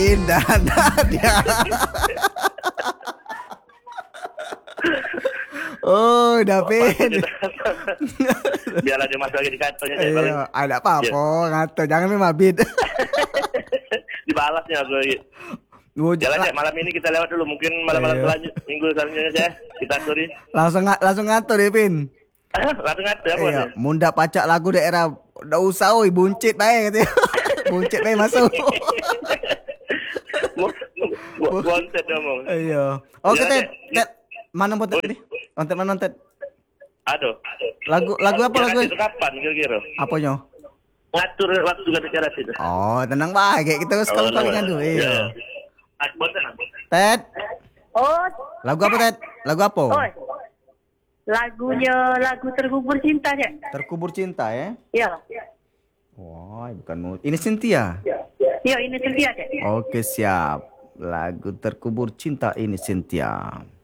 Indah Nadia. Oh, David. Biarlah dia masuk lagi di kantornya. Iya, ada apa-apa ngatur. Jangan memabit. Dibalasnya aku lagi. Jalan ya, malam ini kita lewat dulu. Mungkin malam-malam selanjutnya, minggu selanjutnya ya. Kita aturi. Langsung ngatur ya, Pin. Langsung ngatur apa? Iya, munda pacak lagu daerah. Udah usah, oi, buncit baik katanya. Buncit baik masuk. Konten ngomong. Iya. Oke, Ted. Mana buat tadi? Konten mana, Ted? Aduh. Lagu apa lagu? Itu kapan kira-kira? Apanya? Ngatur waktu juga bicara situ. Oh, tenang baik. Kayak kita sekali-kali dulu. Iya. Ted. Oh, Lagu apa, Ted? Lagu apa? oh. Lagu Terkubur Cinta, ya. Terkubur Cinta ya? Iya. Wah, bukan ini Cynthia. Iya, ini Cynthia, Cek. Oke, siap. Lagu Terkubur Cinta ini Cynthia.